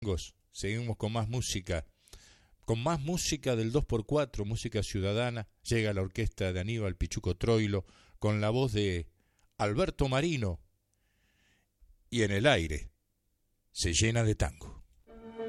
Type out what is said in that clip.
Seguimos con más música del 2x4, música ciudadana. Llega la orquesta de Aníbal Pichuco Troilo con la voz de Alberto Marino y en el aire se llena de tango.